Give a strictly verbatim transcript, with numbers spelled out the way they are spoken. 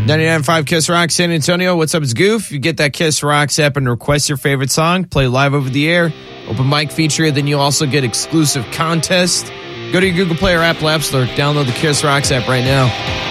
ninety-nine point five Kiss Rock San Antonio. What's up, it's Goof. You get that Kiss Rocks app and request your favorite song, play live over the air, open mic feature, then you also get exclusive contests. Go to your Google Play or Apple App Store, download the Kiss Rocks app right now.